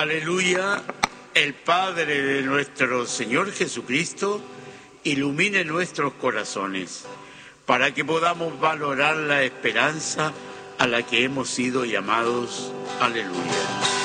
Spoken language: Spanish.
Aleluya, el Padre de nuestro Señor Jesucristo ilumine nuestros corazones para que podamos valorar la esperanza a la que hemos sido llamados. Aleluya.